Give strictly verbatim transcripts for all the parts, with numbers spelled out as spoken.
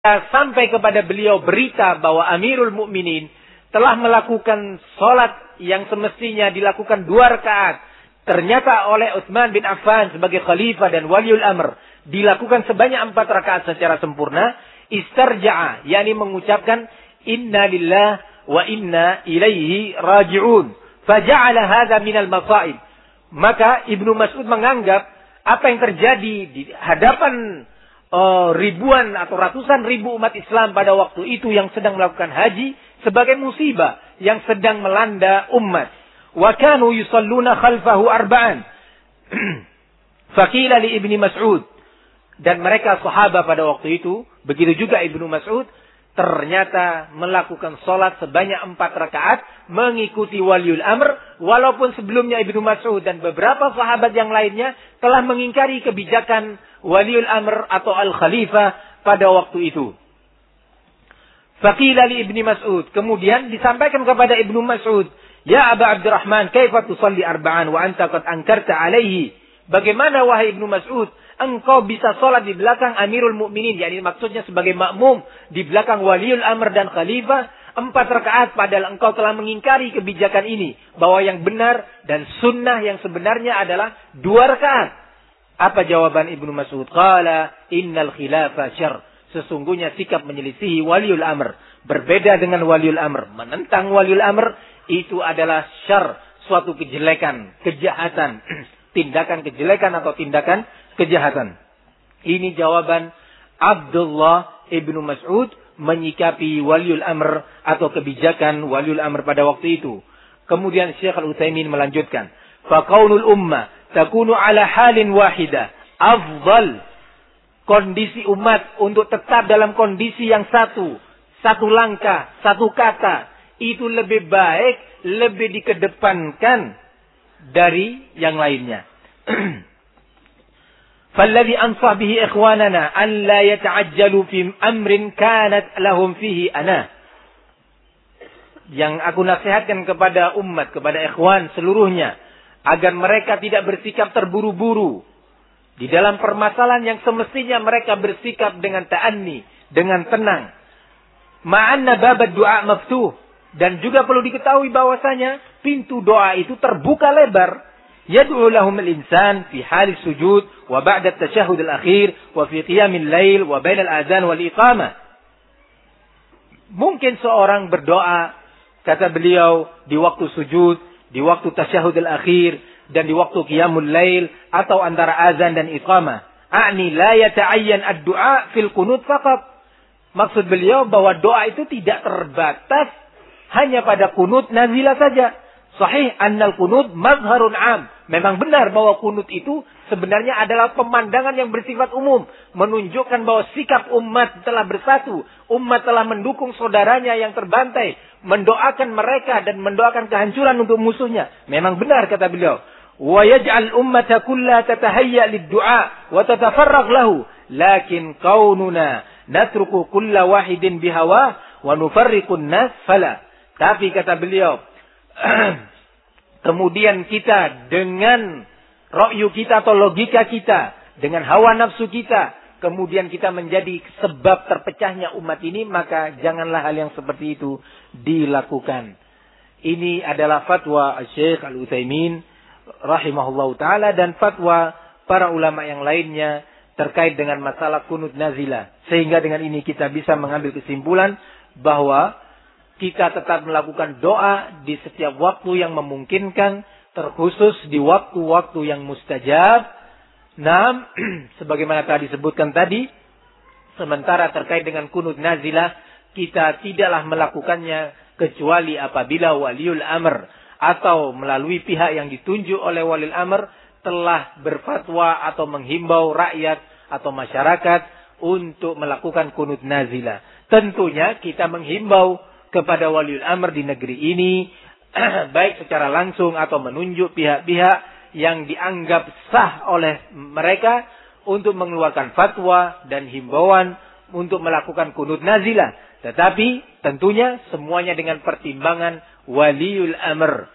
sampai kepada beliau berita bahwa Amirul Mukminin telah melakukan sholat yang semestinya dilakukan dua rakaat. Ternyata oleh Utsman bin Affan sebagai khalifah dan waliul amr dilakukan sebanyak empat rakaat secara sempurna. Istarja'a, yakni mengucapkan inna lillah wa inna ilaihi raji'un. Faja'ala hadha minal masaib. Maka Ibnu Mas'ud menganggap apa yang terjadi di hadapan uh, ribuan atau ratusan ribu umat Islam pada waktu itu yang sedang melakukan haji sebagai musibah yang sedang melanda umat. Wa kanu yusalluna khalfahu arba'an. Faqila li Ibnu Mas'ud, dan mereka sahabat pada waktu itu, begitu juga Ibnu Mas'ud, ternyata melakukan sholat sebanyak empat rakaat mengikuti waliul amr, walaupun sebelumnya Ibnu Mas'ud dan beberapa sahabat yang lainnya telah mengingkari kebijakan waliul amr atau al-khalifah pada waktu itu. Faqila li Ibnu Mas'ud, kemudian disampaikan kepada Ibnu Mas'ud, ya Aba Abdurrahman, kaifa tusalli arba'an wa anta qad ankarta alaihi? Bagaimana wahai Ibnu Mas'ud, engkau bisa sholat di belakang Amirul Mukminin, yakni maksudnya sebagai makmum di belakang waliul amr dan khalifah empat rakaat, padahal engkau telah mengingkari kebijakan ini, bahwa yang benar dan sunnah yang sebenarnya adalah dua rakaat. Apa jawaban Ibnu Mas'ud? Qala innal khilafa syarr. Sesungguhnya sikap menyelisihi waliul amr, berbeda dengan waliul amr, menentang waliul amr, itu adalah syarr, suatu kejelekan, kejahatan, tindakan kejelekan atau tindakan kejahatan. Ini jawaban Abdullah ibnu Mas'ud menyikapi waliul amr atau kebijakan waliul amr pada waktu itu. Kemudian Syekh Al-Utsaimin melanjutkan, fa qaulul umma takunu ala halin wahidah afdal. Kondisi umat untuk tetap dalam kondisi yang satu, satu langkah, satu kata, itu lebih baik, lebih dikedepankan dari yang lainnya. فالذي أنصح به إخواننا أن لا يتعجلوا في أمر كانت لهم فيه أنا. Yang aku nasihatkan kepada umat, kepada ikhwan seluruhnya, agar mereka tidak bersikap terburu-buru di dalam permasalahan yang semestinya mereka bersikap dengan ta'anni, dengan tenang. Ma'anna babad du'a maftuh, dan juga perlu diketahui bahwasanya pintu doa itu terbuka lebar. Yad'u lahum al-insan fi halis sujud wa ba'da at-tashahhud al-akhir wa fi qiyamil lail wa bainal adzan wal iqamah. Mungkin seorang berdoa, kata beliau, di waktu sujud, di waktu tasyahud al-akhir, dan di waktu qiyamul lail, atau antara azan dan iqamah. A'ni la yata'ayyan ad-du'a fil qunut faqat. Maksud beliau bahwa doa itu tidak terbatas hanya pada kunut nazilah saja. Sahih annal kunut mazharun am. Memang benar bahwa kunut itu sebenarnya adalah pemandangan yang bersifat umum, menunjukkan bahwa sikap umat telah bersatu, umat telah mendukung saudaranya yang terbantai, mendoakan mereka dan mendoakan kehancuran untuk musuhnya. Memang benar kata beliau. Wa yaj'al ummata kullaha tatahayya lid-du'a wa tatafarragh lahu, lakin qaununa natruku kulla wahidin bihawa wa nufarriqun nas fala. Tapi kata beliau, kemudian kita dengan ra'yu kita atau logika kita, dengan hawa nafsu kita, kemudian kita menjadi sebab terpecahnya umat ini, maka janganlah hal yang seperti itu dilakukan. Ini adalah fatwa Syekh Al-Utsaimin rahimahullahu ta'ala dan fatwa para ulama yang lainnya terkait dengan masalah kunut nazilah. Sehingga dengan ini kita bisa mengambil kesimpulan bahwa kita tetap melakukan doa di setiap waktu yang memungkinkan, terkhusus di waktu-waktu yang mustajab. Nah, sebagaimana tadi disebutkan tadi, sementara terkait dengan kunut nazilah, kita tidaklah melakukannya kecuali apabila waliul amr atau melalui pihak yang ditunjuk oleh waliul amr telah berfatwa atau menghimbau rakyat atau masyarakat untuk melakukan kunut nazilah. Tentunya kita menghimbau kepada waliul amr di negeri ini, baik secara langsung atau menunjuk pihak-pihak yang dianggap sah oleh mereka untuk mengeluarkan fatwa dan himbauan untuk melakukan kunut nazilah. Tetapi tentunya semuanya dengan pertimbangan waliul amr.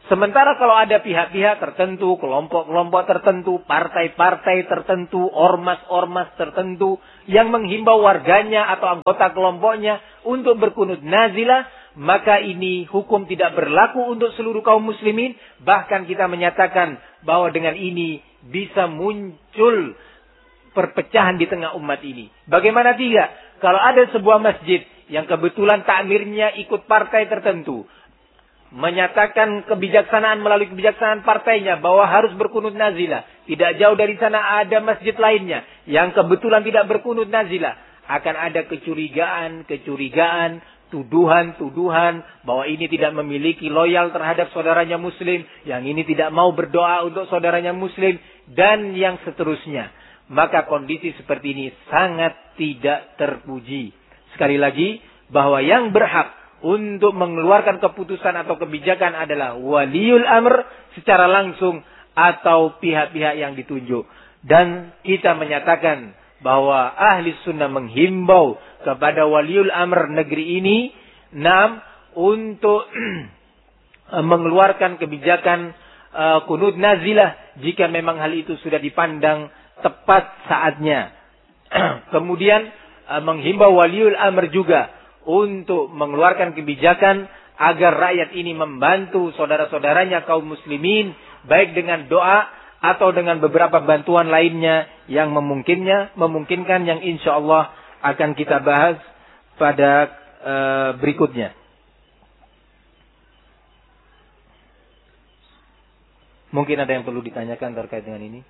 Sementara kalau ada pihak-pihak tertentu, kelompok-kelompok tertentu, partai-partai tertentu, ormas-ormas tertentu yang menghimbau warganya atau anggota kelompoknya untuk berkunut nazilah, maka ini hukum tidak berlaku untuk seluruh kaum muslimin. Bahkan kita menyatakan bahwa dengan ini bisa muncul perpecahan di tengah umat ini. Bagaimana tidak? Kalau ada sebuah masjid yang kebetulan takmirnya ikut partai tertentu, menyatakan kebijaksanaan melalui kebijaksanaan partainya bahwa harus berkunut nazilah. Tidak jauh dari sana ada masjid lainnya yang kebetulan tidak berkunut nazilah. Akan ada kecurigaan-kecurigaan, tuduhan-tuduhan bahwa ini tidak memiliki loyal terhadap saudaranya muslim, yang ini tidak mau berdoa untuk saudaranya muslim, dan yang seterusnya. Maka kondisi seperti ini sangat tidak terpuji. Sekali lagi, bahwa yang berhak untuk mengeluarkan keputusan atau kebijakan adalah waliul amr secara langsung atau pihak-pihak yang ditunjuk. Dan kita menyatakan bahwa ahli sunnah menghimbau kepada waliul amr negeri ini, enam, untuk mengeluarkan kebijakan uh, kunut nazilah jika memang hal itu sudah dipandang tepat saatnya. Kemudian uh, menghimbau waliul amr juga untuk mengeluarkan kebijakan agar rakyat ini membantu saudara-saudaranya kaum muslimin, baik dengan doa atau dengan beberapa bantuan lainnya yang memungkinnya, memungkinkan, yang insya Allah akan kita bahas pada uh, berikutnya. Mungkin ada yang perlu ditanyakan terkait dengan ini?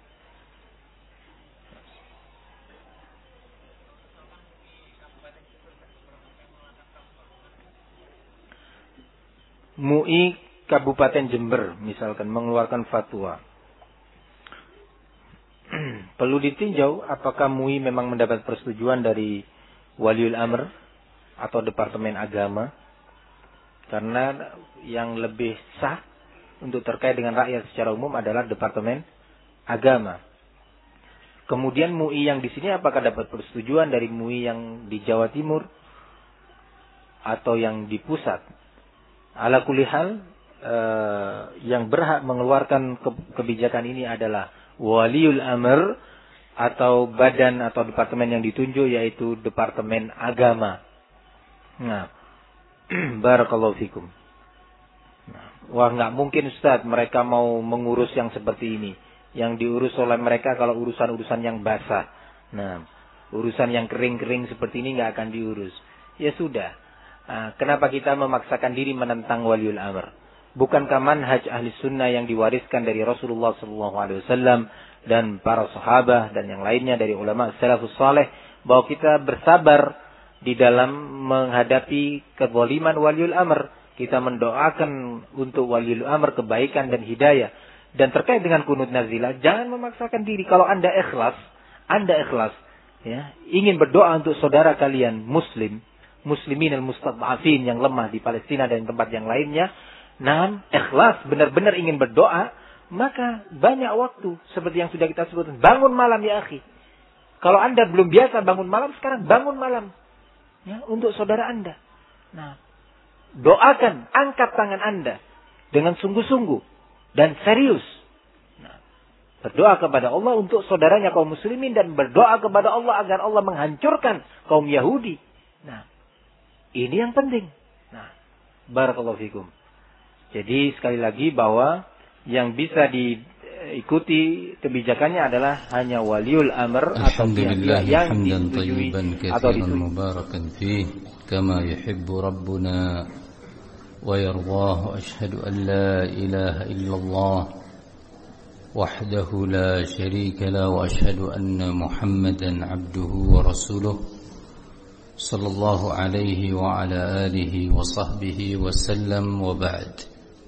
M U I Kabupaten Jember misalkan mengeluarkan fatwa. Perlu ditinjau apakah M U I memang mendapat persetujuan dari Waliul Amr atau Departemen Agama. Karena yang lebih sah untuk terkait dengan rakyat secara umum adalah Departemen Agama. Kemudian M U I yang di sini apakah dapat persetujuan dari M U I yang di Jawa Timur atau yang di pusat? Ala kulli hal, eh, yang berhak mengeluarkan ke, kebijakan ini adalah Waliul Amr atau badan atau departemen yang ditunjuk, yaitu Departemen Agama. Nah, barakallahu fikum. Nah, wah, nggak mungkin Ustaz mereka mau mengurus yang seperti ini. Yang diurus oleh mereka kalau urusan-urusan yang basah. Nah, urusan yang kering-kering seperti ini nggak akan diurus. Ya sudah. Nah, kenapa kita memaksakan diri menentang Waliul Amr? Bukankah manhaj ahli sunnah yang diwariskan dari Rasulullah shallallahu alaihi wasallam dan para sahabat dan yang lainnya dari ulama salafus saleh, bahwa kita bersabar di dalam menghadapi kezaliman Waliul Amr. Kita mendoakan untuk Waliul Amr kebaikan dan hidayah. Dan terkait dengan kunut nazilah, jangan memaksakan diri. Kalau Anda ikhlas, Anda ikhlas, ya, ingin berdoa untuk saudara kalian muslim, muslimin al-mustad'afin yang lemah di Palestina dan tempat yang lainnya, nah, ikhlas, benar-benar ingin berdoa, maka banyak waktu seperti yang sudah kita sebutkan. Bangun malam ya akhi. Kalau Anda belum biasa bangun malam, sekarang bangun malam, ya, untuk saudara Anda. Nah, doakan, angkat tangan Anda dengan sungguh-sungguh dan serius. Nah, berdoa kepada Allah untuk saudaranya kaum muslimin dan berdoa kepada Allah agar Allah menghancurkan kaum Yahudi. Nah, ini yang penting. Nah, barakallahu fikum. Jadi sekali lagi bahwa yang bisa diikuti kebijakannya adalah hanya Waliul Amr atau pihak yang disetujui atau disetujui. Kama yuhibbu Rabbuna wa yardah. Asyhadu an la ilaha illallah wahdahu la syarika la wa asyhadu anna Muhammadan abduhu wa rasuluh. Sallallahu alaihi wa ala alihi wa sahbihi wa sallam wa ba'd.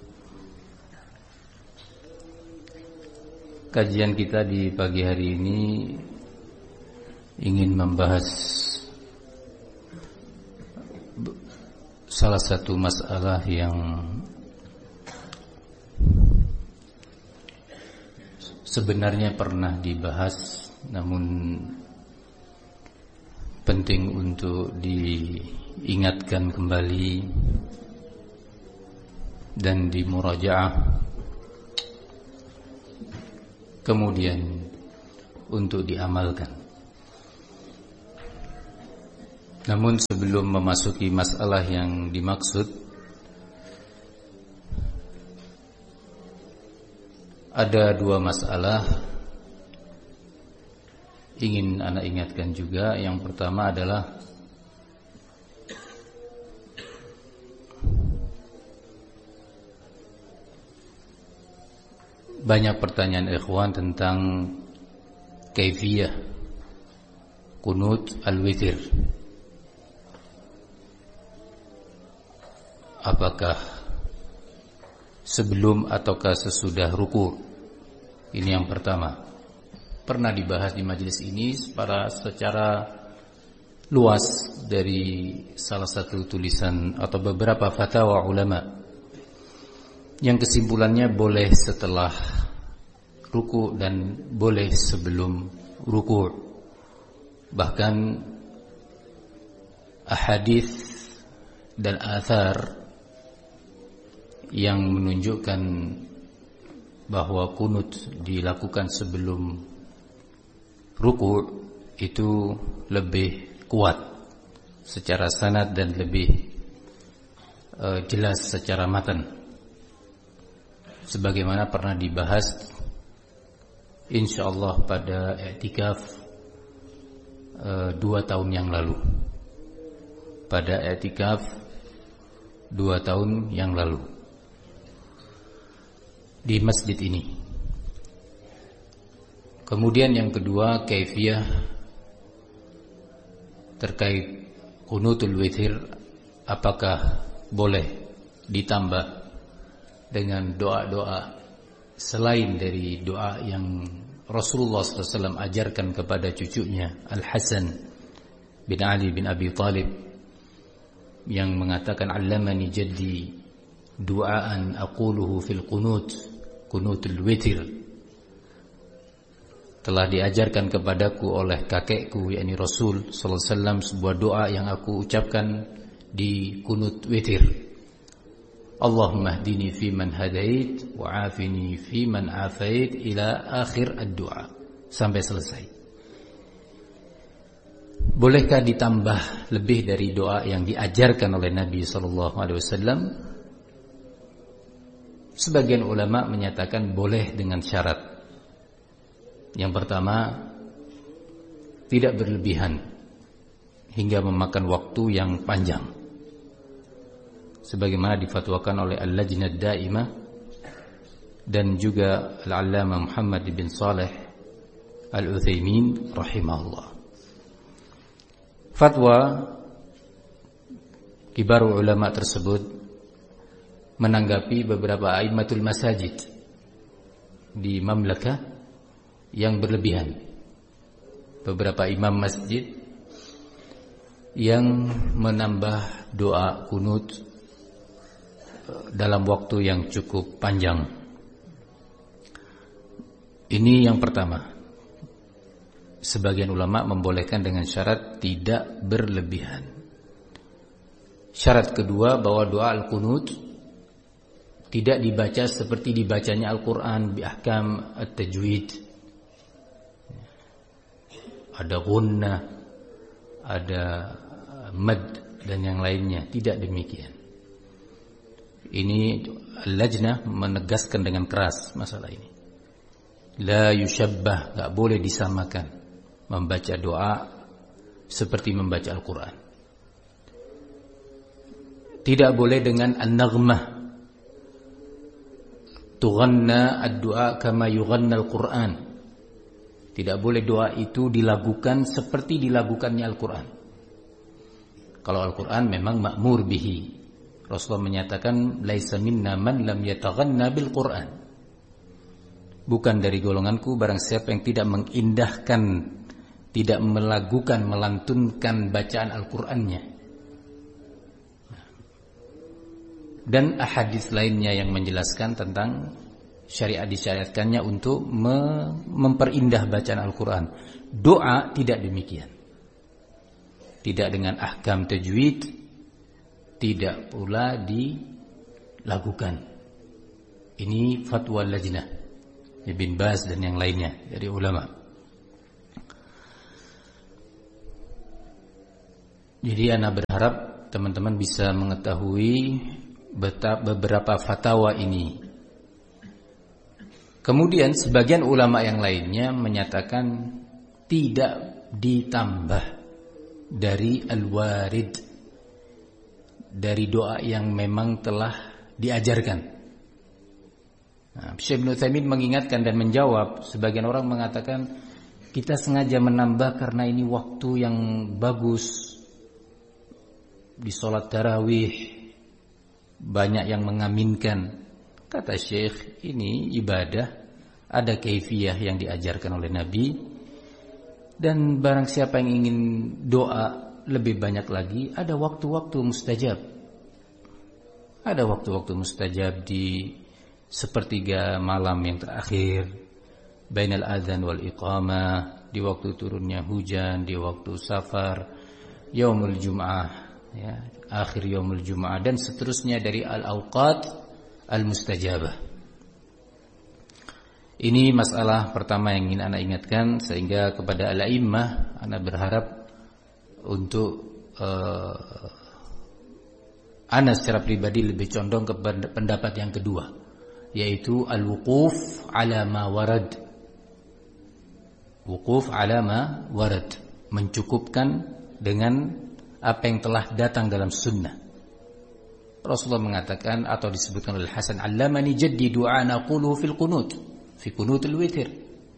Kajian kita di pagi hari ini ingin membahas salah satu masalah yang sebenarnya pernah dibahas, namun penting untuk diingatkan kembali, dan di murajaah, kemudian untuk diamalkan. Namun sebelum memasuki masalah yang dimaksud, ada dua masalah ingin ana ingatkan juga. Yang pertama adalah banyak pertanyaan ikhwan tentang kaifiyah qunut al-witir. Apakah sebelum ataukah sesudah ruku'? Ini yang pertama. Pernah dibahas di majelis ini secara, secara luas dari salah satu tulisan atau beberapa fatwa ulama, yang kesimpulannya boleh setelah ruku' dan boleh sebelum ruku'. Bahkan ahadits dan athar yang menunjukkan bahwa kunut dilakukan sebelum ruku' itu lebih kuat secara sanad dan lebih uh, jelas secara matan, sebagaimana pernah dibahas insyaallah pada i'tikaf uh, dua tahun yang lalu. Pada i'tikaf dua tahun yang lalu di masjid ini. Kemudian yang kedua, kaifiyah terkait qunutul witir, apakah boleh ditambah dengan doa-doa selain dari doa yang Rasulullah sallallahu alaihi wasallam ajarkan kepada cucunya Al-Hasan bin Ali bin Abi Thalib, yang mengatakan allamani jaddi du'aan aquluhu fil qunut qunutul witir. Telah diajarkan kepadaku oleh kakekku yakni Rasul sallallahu alaihi wasallam sebuah doa yang aku ucapkan di kunut witir. Allahumma hdini fi man hadait wa afini fi man afait ila akhir ad-du'a, sampai selesai. Bolehkah ditambah lebih dari doa yang diajarkan oleh Nabi sallallahu alaihi wasallam? Sebagian ulama menyatakan boleh dengan syarat. Yang pertama, tidak berlebihan hingga memakan waktu yang panjang, sebagaimana difatwakan oleh Al-Lajnah Daimah dan juga Al-Allamah Muhammad bin Saleh Al-Utsaimin rahimahullah. Fatwa kibar ulama tersebut menanggapi beberapa a'immatul masajid di mamlakah yang berlebihan. Beberapa imam masjid yang menambah doa kunut dalam waktu yang cukup panjang. Ini yang pertama. Sebagian ulama membolehkan dengan syarat tidak berlebihan. Syarat kedua, bahwa doa al-kunut tidak dibaca seperti dibacanya Al-Quran bi ahkam at-tajwid. Ada gunnah, ada mad dan yang lainnya. Tidak demikian. Ini Al-Lajnah menegaskan dengan keras masalah ini. La yushabbah, gak boleh disamakan membaca doa seperti membaca Al-Quran. Tidak boleh dengan an-naghmah, tughanna ad-du'a kama yughanna Al-Quran. Tidak boleh doa itu dilakukan seperti dilakukannya Al-Quran. Kalau Al-Quran memang ma'mur bihi. Rasulullah menyatakan laisa minna man lam yataghanna bil Quran. Bukan dari golonganku barang siapa yang tidak mengindahkan, tidak melakukan, melantunkan bacaan Al-Qur'annya. Dan ahadits lainnya yang menjelaskan tentang syariat disyariatkannya untuk memperindah bacaan Al-Quran. Doa tidak demikian. Tidak dengan ahkam tajwid, tidak pula lakukan. Ini fatwa lajnah Ibn Baz dan yang lainnya dari ulama. Jadi ana berharap teman-teman bisa mengetahui beberapa fatwa ini. Kemudian sebagian ulama yang lainnya menyatakan tidak ditambah dari al-warid, dari doa yang memang telah diajarkan. Nah, Syekh Ibnu Utsaimin mengingatkan dan menjawab, sebagian orang mengatakan kita sengaja menambah karena ini waktu yang bagus. Di sholat tarawih banyak yang mengaminkan. Kata Syekh, ini ibadah, ada kaifiyah yang diajarkan oleh Nabi, dan barang siapa yang ingin doa lebih banyak lagi, ada waktu-waktu mustajab. Ada waktu-waktu mustajab di sepertiga malam yang terakhir, bainal adzan wal iqamah, di waktu turunnya hujan, di waktu safar, yaumul jum'ah, ya, akhir yaumul jum'ah, dan seterusnya dari al-awqat al-mustajabah. Ini masalah pertama yang ingin ana ingatkan, sehingga kepada al-a'immah ana berharap untuk uh, ana secara pribadi lebih condong kepada pendapat yang kedua, yaitu al-wuquf ala ma warad. Wuquf ala ma warad, mencukupkan dengan apa yang telah datang dalam sunnah. Rasulullah mengatakan atau disebutkan oleh Hasan, "Allamani jaddi du'an aquluhu fil qunut, fi qunutul witir."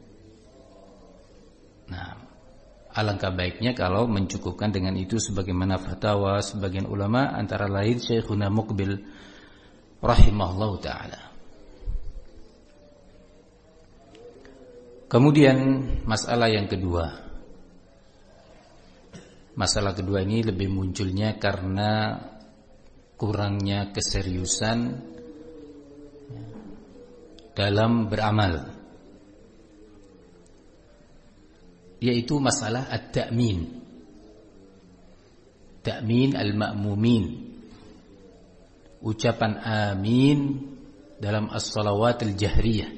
Nah, alangkah baiknya kalau mencukupkan dengan itu, sebagaimana fatwa sebagian ulama, antara lain Syekhuna Muqbil rahimahullahu taala. Kemudian masalah yang kedua. Masalah kedua ini lebih munculnya karena kurangnya keseriusan dalam beramal, yaitu masalah at-ta'min, ta'min al-ma'mumin, ucapan amin dalam as-salawat al-jahriyah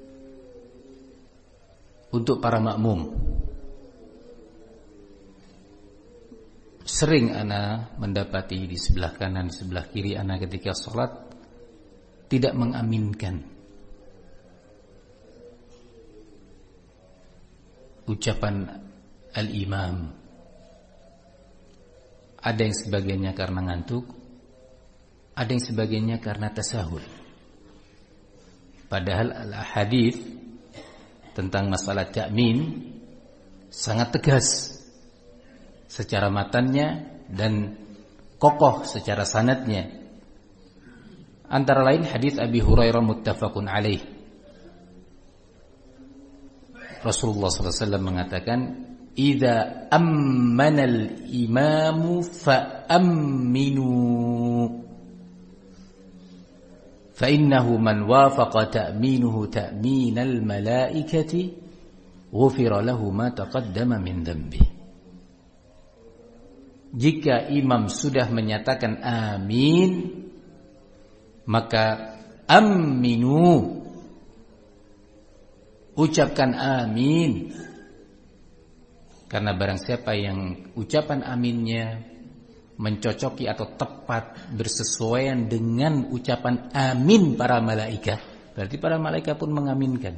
untuk para makmum. Sering ana mendapati di sebelah kanan, di sebelah kiri ana ketika sholat tidak mengaminkan ucapan al-imam. Ada yang sebagiannya karena ngantuk, ada yang sebagiannya karena tasahul. Padahal al-hadits tentang masalah ta'min sangat tegas secara matannya dan kokoh secara sanadnya. Antara lain hadis Abi Hurairah muttafaqun alaih. Rasulullah sallallahu alaihi wasallam mengatakan, "Idza ammana al-imamu fa amminu, fa innahu man wafaqa ta'minuhu ta'minal malaikati ghufira lahu ma taqaddama min dhanbihi." Jika imam sudah menyatakan amin, maka aminu, ucapkan amin. Karena barang siapa yang ucapan aminnya mencocoki atau tepat bersesuaian dengan ucapan amin para malaikat, berarti para malaikat pun mengaminkan.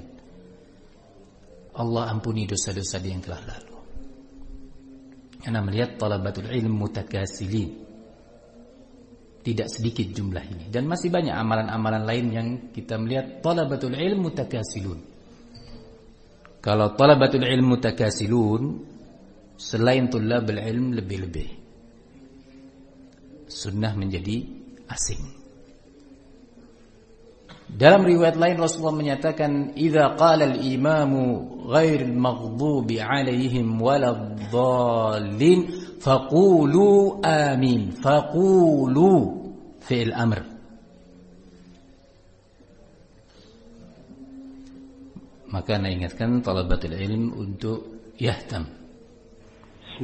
Allah ampuni dosa-dosa dia yang telah lalu. Anda melihat talabatul ilm mutakasilin, tidak sedikit jumlah ini, dan masih banyak amalan-amalan lain yang kita melihat talabatul ilm mutakasilun. Kalau talabatul ilm mutakasilun, selain tulabul ilm lebih-lebih, sunnah menjadi asing. Dalam riwayat lain Rasulullah menyatakan, "Idza qala al-imamu ghairil maghdubi 'alaihim waladdallin faqulu amin." Faqulu fi'il amr. Maka saya ingatkan talabatul ilm untuk yahtam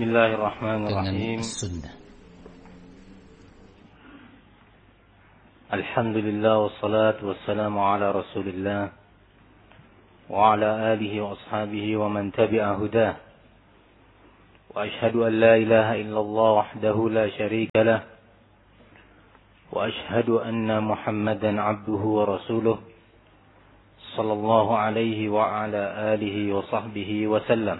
Bismillahirrahmanirrahim. dengan sunnah. Alhamdulillah wassalatu wassalamu ala Rasulillah wa ala alihi wa ashabihi wa man tabi'a hudah. Wa ashhadu an la ilaha illallah wahdahu la syarika lah. Wa ashhadu anna Muhammadan abduhu wa rasuluh sallallahu alaihi wa ala alihi wa sahbihi wa sallam.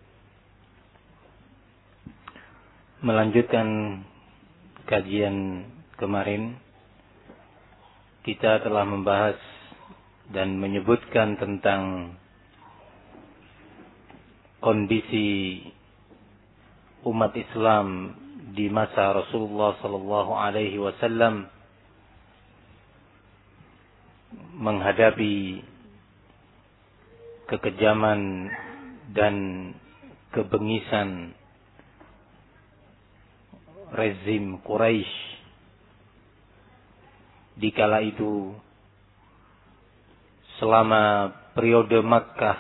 Melanjutkan kajian kemarin, kita telah membahas dan menyebutkan tentang kondisi umat Islam di masa Rasulullah sallallahu alaihi wasallam menghadapi kekejaman dan kebengisan rezim Quraisy. Di kala itu, selama periode Makkah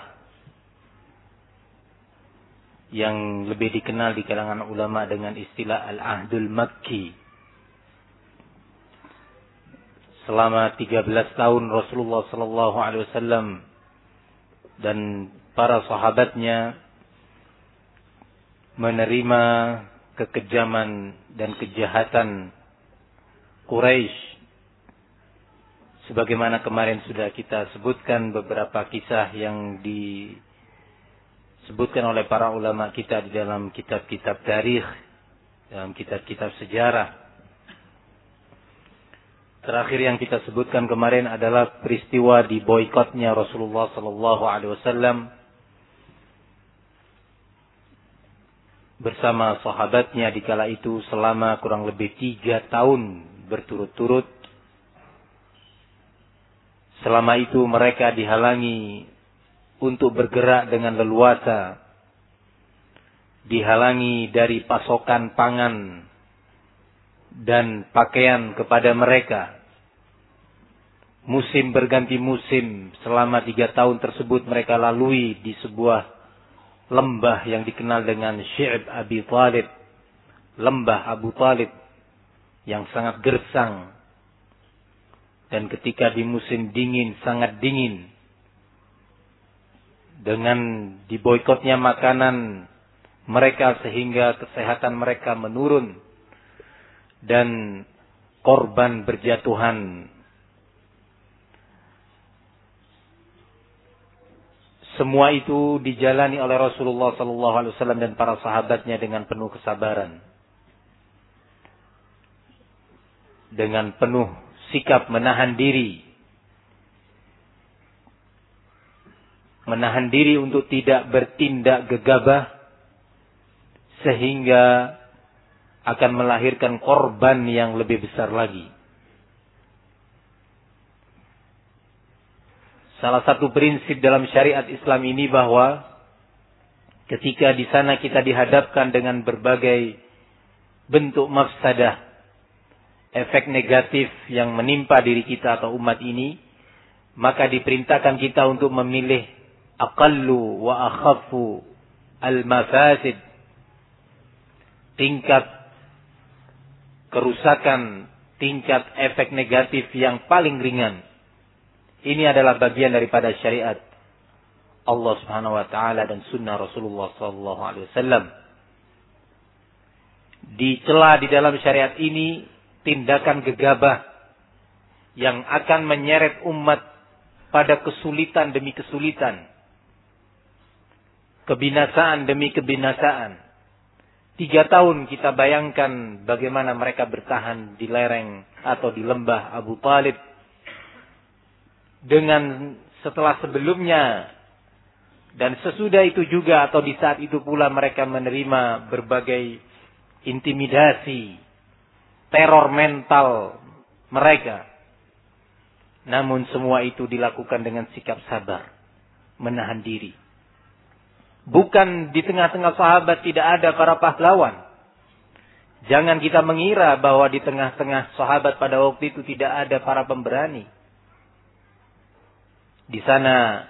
yang lebih dikenal di kalangan ulama dengan istilah Al-Ahdul Makki, selama tiga belas tahun Rasulullah sallallahu alaihi wasallam dan para sahabatnya menerima kekejaman dan kejahatan Quraisy. Sebagaimana kemarin sudah kita sebutkan beberapa kisah yang disebutkan oleh para ulama kita di dalam kitab-kitab tarikh, dalam kitab-kitab sejarah. Terakhir yang kita sebutkan kemarin adalah peristiwa di boikotnya Rasulullah sallallahu alaihi wasallam bersama sahabatnya di kala itu selama kurang lebih tiga tahun berturut-turut. Selama itu mereka dihalangi untuk bergerak dengan leluasa, dihalangi dari pasokan pangan dan pakaian kepada mereka. Musim berganti musim, selama tiga tahun tersebut mereka lalui di sebuah lembah yang dikenal dengan Syi'b Abi Talib, lembah Abu Talib yang sangat gersang. Dan ketika di musim dingin, sangat dingin, dengan diboikotnya makanan mereka sehingga kesehatan mereka menurun dan korban berjatuhan. Semua itu dijalani oleh Rasulullah sallallahu alaihi wasallam dan para sahabatnya dengan penuh kesabaran, dengan penuh sikap menahan diri. Menahan diri untuk tidak bertindak gegabah sehingga akan melahirkan korban yang lebih besar lagi. Salah satu prinsip dalam syariat Islam ini bahwa ketika di sana kita dihadapkan dengan berbagai bentuk mafsadah, efek negatif yang menimpa diri kita atau umat ini, maka diperintahkan kita untuk memilih aqallu wa akhaffu al-mafasid, tingkat kerusakan, tingkat efek negatif yang paling ringan. Ini adalah bagian daripada syariat Allah Subhanahu wa taala dan sunnah Rasulullah sallallahu alaihi wasallam. Dicela di dalam syariat ini tindakan gegabah yang akan menyeret umat pada kesulitan demi kesulitan, kebinasaan demi kebinasaan. Tiga tahun kita bayangkan bagaimana mereka bertahan di lereng atau di lembah Abu Talib, dengan setelah sebelumnya dan sesudah itu juga atau di saat itu pula mereka menerima berbagai intimidasi, teror mental mereka. Namun semua itu dilakukan dengan sikap sabar, menahan diri. Bukan di tengah-tengah sahabat tidak ada para pahlawan. Jangan kita mengira bahwa di tengah-tengah sahabat pada waktu itu tidak ada para pemberani. Di sana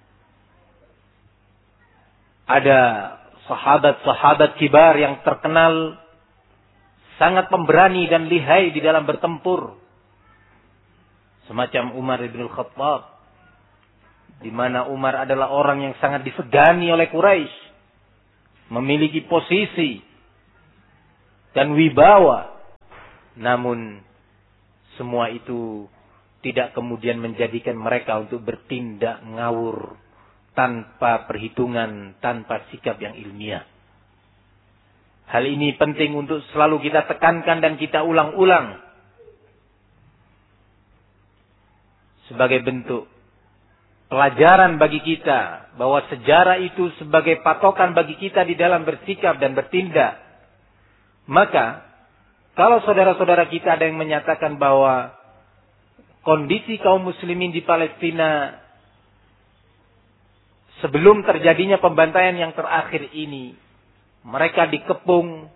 ada sahabat-sahabat kibar yang terkenal sangat pemberani dan lihai di dalam bertempur. Semacam Umar bin Khattab, di mana Umar adalah orang yang sangat disegani oleh Quraisy, memiliki posisi dan wibawa. Namun semua itu tidak kemudian menjadikan mereka untuk bertindak ngawur tanpa perhitungan, tanpa sikap yang ilmiah. Hal ini penting untuk selalu kita tekankan dan kita ulang-ulang sebagai bentuk pelajaran bagi kita bahwa sejarah itu sebagai patokan bagi kita di dalam bersikap dan bertindak. Maka kalau saudara-saudara kita ada yang menyatakan bahwa kondisi kaum muslimin di Palestina sebelum terjadinya pembantaian yang terakhir ini, mereka dikepung,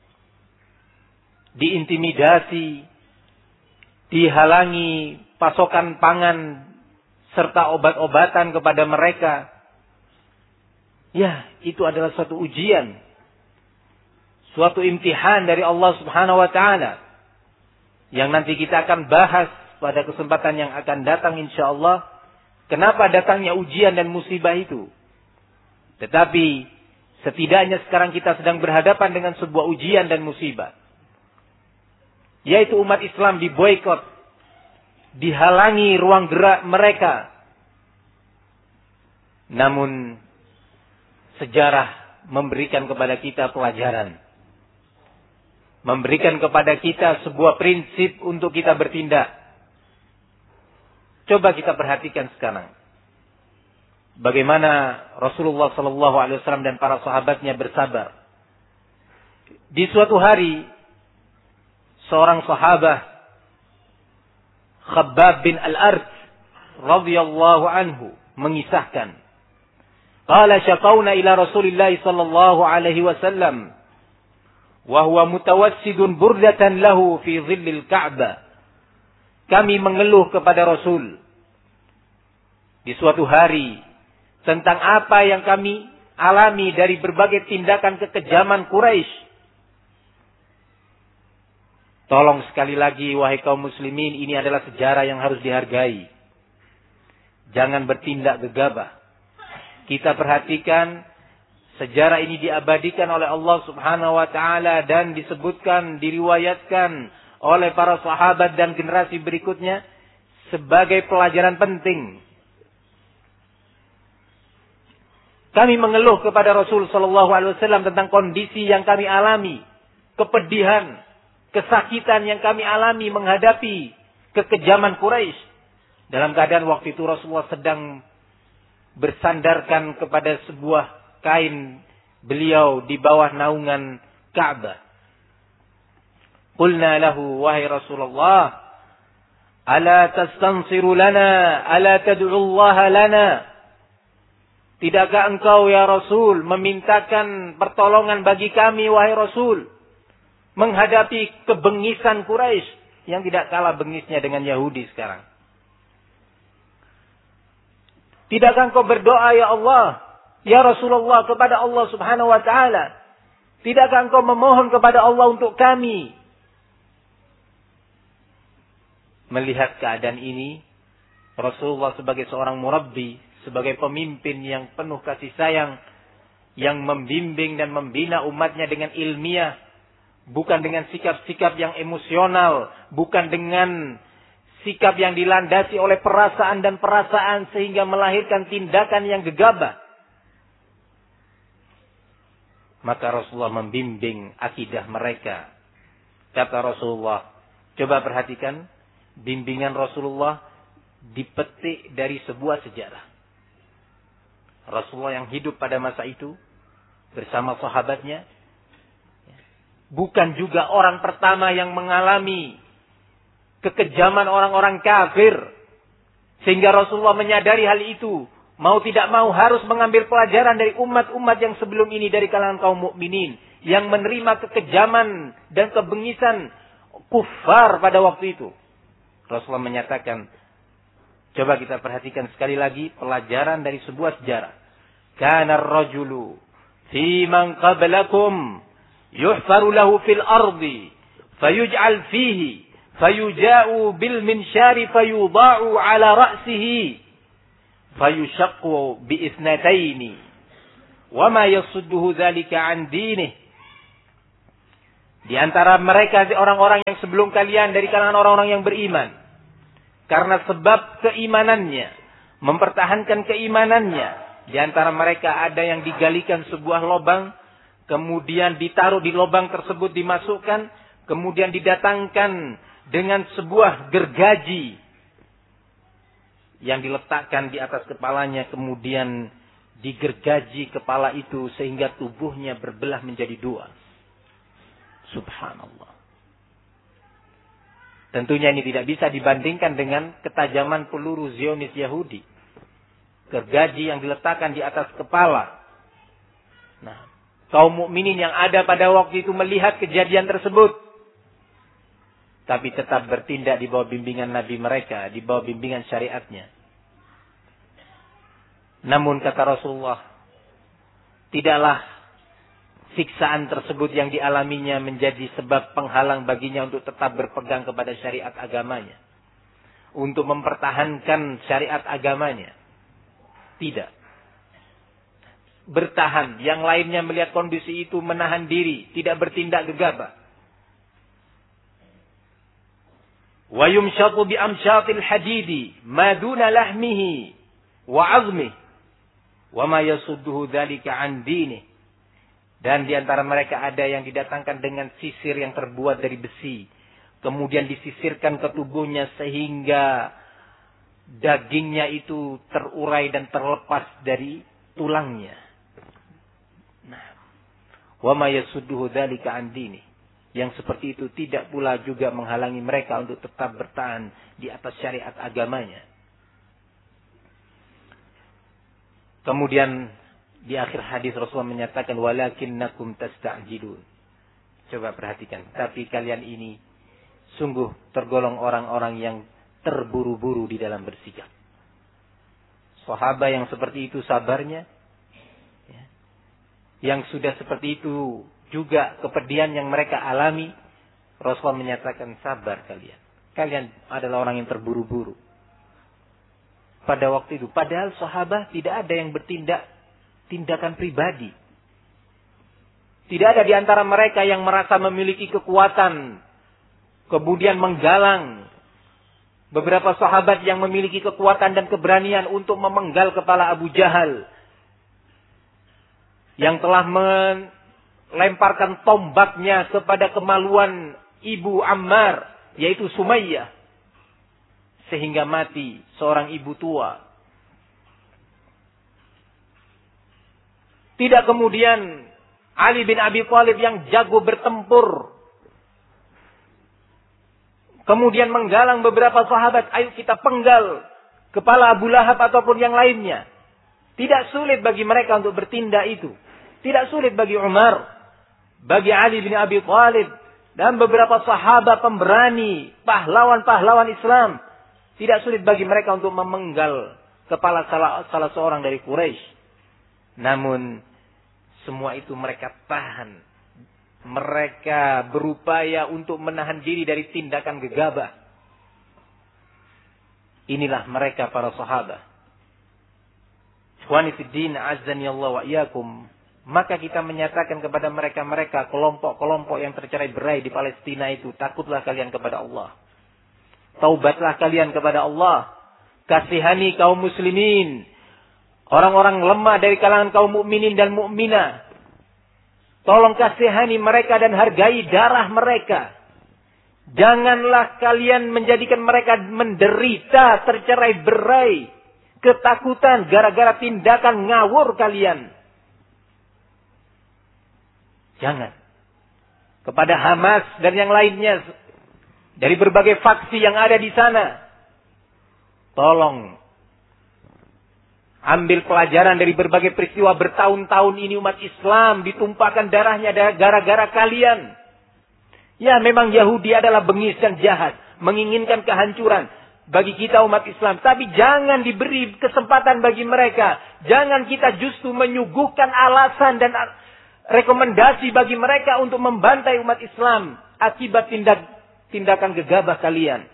diintimidasi, dihalangi pasokan pangan serta obat-obatan kepada mereka. Ya, itu adalah suatu ujian, suatu imtihan dari Allah Subhanahu wa taala yang nanti kita akan bahas pada kesempatan yang akan datang insyaallah. Kenapa datangnya ujian dan musibah itu? Tetapi setidaknya sekarang kita sedang berhadapan dengan sebuah ujian dan musibah, yaitu umat Islam diboikot, dihalangi ruang gerak mereka. Namun sejarah memberikan kepada kita pelajaran, memberikan kepada kita sebuah prinsip untuk kita bertindak. Coba kita perhatikan sekarang bagaimana Rasulullah Sallallahu Alaihi Wasallam dan para sahabatnya bersabar. Di suatu hari, seorang sahabat Khabbab bin Al-Arat radhiyallahu anhu mengisahkan, qala syaqawna ila Rasulillah sallallahu alaihi wasallam wa huwa mutawassidun burdatan lahu fi dhillil Ka'bah. Kami mengeluh kepada Rasul di suatu hari tentang apa yang kami alami dari berbagai tindakan kekejaman Quraisy. Tolong sekali lagi wahai kaum muslimin, ini adalah sejarah yang harus dihargai. Jangan bertindak gegabah. Kita perhatikan sejarah ini diabadikan oleh Allah Subhanahu wa taala dan disebutkan, diriwayatkan oleh para sahabat dan generasi berikutnya sebagai pelajaran penting. Kami mengeluh kepada Rasul sallallahu alaihi wasallam tentang kondisi yang kami alami, kepedihan, kesakitan yang kami alami menghadapi kekejaman Quraisy. Dalam keadaan waktu itu Rasulullah sedang bersandarkan kepada sebuah kain beliau di bawah naungan Ka'bah. Qulna lahu, wahai Rasulullah, ala tastansiru lana, ala tad'u Allah lana. Tidakkah engkau ya Rasul memintakan pertolongan bagi kami wahai Rasul menghadapi kebengisan Quraisy yang tidak kalah bengisnya dengan Yahudi sekarang? Tidakkah engkau berdoa ya Allah, ya Rasulullah, kepada Allah Subhanahu wa taala? Tidakkah engkau memohon kepada Allah untuk kami? Melihat keadaan ini, Rasulullah sebagai seorang murabbi, sebagai pemimpin yang penuh kasih sayang, yang membimbing dan membina umatnya dengan ilmiah, bukan dengan sikap-sikap yang emosional, bukan dengan sikap yang dilandasi oleh perasaan dan perasaan sehingga melahirkan tindakan yang gegabah. Maka Rasulullah membimbing akidah mereka. Kata Rasulullah, coba perhatikan, bimbingan Rasulullah dipetik dari sebuah sejarah. Rasulullah yang hidup pada masa itu bersama sahabatnya bukan juga orang pertama yang mengalami kekejaman orang-orang kafir, sehingga Rasulullah menyadari hal itu, mau tidak mau harus mengambil pelajaran dari umat-umat yang sebelum ini, dari kalangan kaum mukminin yang menerima kekejaman dan kebengisan kufar pada waktu itu. Rasulullah menyatakan, coba kita perhatikan sekali lagi pelajaran dari sebuah sejarah. Kana ar-rajulu fi man qablakum yuhfaru lahu fil ardi fayuj'al fihi fayuja'u bil minsyari fayudha'u ala ra'sihi fayushaqqu bi isnataini wa ma yasudduhu dzalika an dinih. Di antara mereka orang-orang yang sebelum kalian dari kalangan orang-orang yang beriman, karena sebab keimanannya, mempertahankan keimanannya, di antara mereka ada yang digalikan sebuah lubang, kemudian ditaruh di lubang tersebut dimasukkan, kemudian didatangkan dengan sebuah gergaji yang diletakkan di atas kepalanya, kemudian digergaji kepala itu sehingga tubuhnya berbelah menjadi dua. Subhanallah. Tentunya ini tidak bisa dibandingkan dengan ketajaman peluru Zionis Yahudi. Gergaji yang diletakkan di atas kepala. Nah, kaum mukminin yang ada pada waktu itu melihat kejadian tersebut, tapi tetap bertindak di bawah bimbingan Nabi mereka, di bawah bimbingan syariatnya. Namun kata Rasulullah, tidaklah siksaan tersebut yang dialaminya menjadi sebab penghalang baginya untuk tetap berpegang kepada syariat agamanya, untuk mempertahankan syariat agamanya. Tidak. Bertahan. Yang lainnya melihat kondisi itu menahan diri, tidak bertindak gegabah. Wa yumshatu bi amshatil hadidi ma duna lahmihi wa 'azmihi wa ma yasudduhu dzalika 'an dinihi. Dan di antara mereka ada yang didatangkan dengan sisir yang terbuat dari besi. Kemudian disisirkan ke tubuhnya sehingga dagingnya itu terurai dan terlepas dari tulangnya. Nah, wa ma yasudduhu dzalika an dini. Yang seperti itu tidak pula juga menghalangi mereka untuk tetap bertahan di atas syariat agamanya. Kemudian di akhir hadis Rasulullah menyatakan walakinnakum tasta'jilun. Coba perhatikan, tapi kalian ini sungguh tergolong orang-orang yang terburu-buru di dalam bersikap. Sahabat yang seperti itu sabarnya, ya. Yang sudah seperti itu juga kepedihan yang mereka alami, Rasulullah menyatakan sabar kalian. Kalian adalah orang yang terburu-buru. Pada waktu itu, padahal sahabat tidak ada yang bertindak tindakan pribadi. Tidak ada di antara mereka yang merasa memiliki kekuatan, kemudian menggalang. Beberapa sahabat yang memiliki kekuatan dan keberanian untuk memenggal kepala Abu Jahal, yang telah melemparkan tombaknya kepada kemaluan ibu Ammar, yaitu Sumayyah, sehingga mati seorang ibu tua. Tidak kemudian Ali bin Abi Thalib yang jago bertempur, kemudian menggalang beberapa sahabat, ayo kita penggal kepala Abu Lahab ataupun yang lainnya. Tidak sulit bagi mereka untuk bertindak itu. Tidak sulit bagi Umar, bagi Ali bin Abi Thalib, dan beberapa sahabat pemberani, pahlawan-pahlawan Islam. Tidak sulit bagi mereka untuk memenggal kepala salah, salah seorang dari Quraisy. Namun semua itu mereka tahan. Mereka berupaya untuk menahan diri dari tindakan gegabah. Inilah mereka para sahabat. Ikhwani fiddin, azzani Allah wa iyyakum. Maka kita menyatakan kepada mereka-mereka, kelompok-kelompok yang tercerai-berai di Palestina itu, takutlah kalian kepada Allah. Taubatlah kalian kepada Allah. Kasihani kaum muslimin, orang-orang lemah dari kalangan kaum mukminin dan mukminah. Tolong kasihani mereka dan hargai darah mereka. Janganlah kalian menjadikan mereka menderita, tercerai-berai, ketakutan gara-gara tindakan ngawur kalian. Jangan. Kepada Hamas dan yang lainnya dari berbagai faksi yang ada di sana, tolong ambil pelajaran dari berbagai peristiwa bertahun-tahun ini umat Islam ditumpahkan darahnya gara-gara kalian. Ya, memang Yahudi adalah bengis dan jahat, menginginkan kehancuran bagi kita umat Islam. Tapi jangan diberi kesempatan bagi mereka. Jangan kita justru menyuguhkan alasan dan rekomendasi bagi mereka untuk membantai umat Islam akibat tindak tindakan gegabah kalian.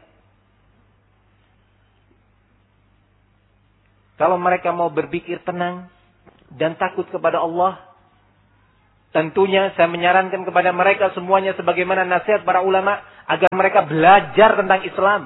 Kalau mereka mau berpikir tenang dan takut kepada Allah, tentunya saya menyarankan kepada mereka semuanya sebagaimana nasihat para ulama agar mereka belajar tentang Islam.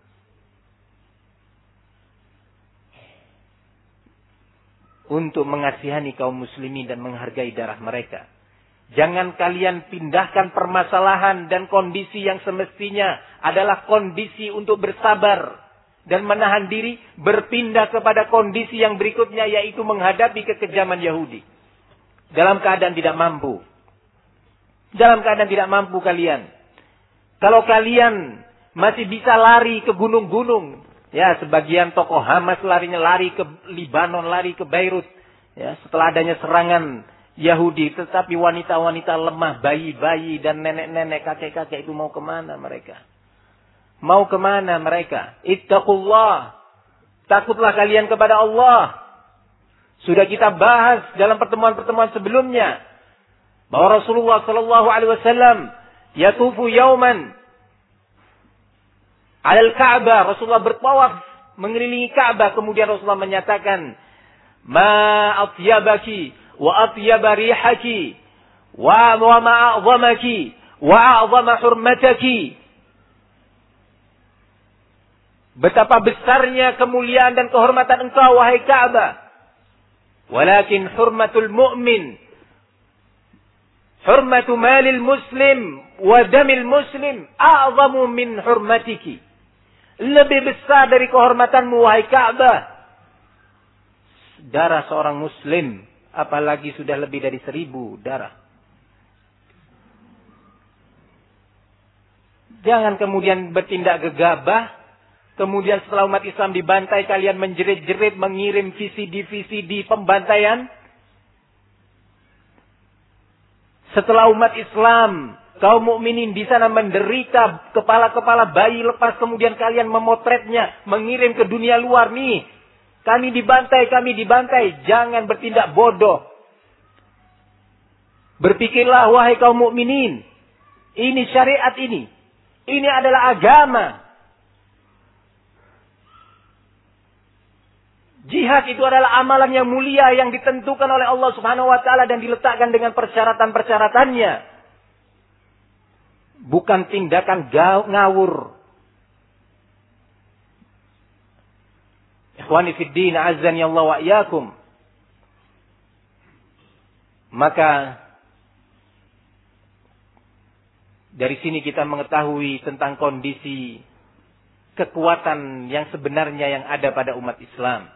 Untuk mengasihani kaum muslimin dan menghargai darah mereka. Jangan kalian pindahkan permasalahan dan kondisi yang semestinya adalah kondisi untuk bersabar dan menahan diri, berpindah kepada kondisi yang berikutnya, yaitu menghadapi kekejaman Yahudi. Dalam keadaan tidak mampu. Dalam keadaan tidak mampu kalian. Kalau kalian masih bisa lari ke gunung-gunung, ya, sebagian tokoh Hamas larinya lari ke Libanon, lari ke Beirut, ya, setelah adanya serangan Yahudi. Tetapi wanita-wanita lemah, bayi-bayi dan nenek-nenek, kakek-kakek itu mau kemana mereka? Mau kemana mereka? Ittaqullah. Takutlah kalian kepada Allah. Sudah kita bahas dalam pertemuan-pertemuan sebelumnya bahwa Rasulullah Sallallahu Alaihi Wasallam yatufu yauman alal Ka'bah. Rasulullah bertawaf mengelilingi Ka'bah. Kemudian Rasulullah menyatakan, ma atyabaki wa atyaba rihaki wa wa ma a'zamaki wa a'zama hurmataki. Betapa besarnya kemuliaan dan kehormatan engkau, wahai Ka'bah. Walakin hurmatul mu'min, hurmatu malil muslim wa damil muslim a'zamu min hurmatiki. Lebih besar dari kehormatanmu, wahai Ka'bah, darah seorang muslim, apalagi sudah lebih dari seribu darah. Jangan kemudian bertindak gegabah. Kemudian setelah umat Islam dibantai, kalian menjerit-jerit, mengirim V C D-V C D pembantaian. Setelah umat Islam, kaum mukminin di sana menderita, kepala-kepala bayi lepas, kemudian kalian memotretnya, mengirim ke dunia luar, nih, kami dibantai, kami dibantai. Jangan bertindak bodoh. Berpikirlah, wahai kaum mukminin, ini syariat ini. Ini adalah agama. Jihad itu adalah amalan yang mulia yang ditentukan oleh Allah Subhanahu wa taala dan diletakkan dengan persyaratan-persyaratannya. Bukan tindakan ngawur. Ikhwani fid din, azzani Allah wa iyyakum. Maka dari sini kita mengetahui tentang kondisi kekuatan yang sebenarnya yang ada pada umat Islam.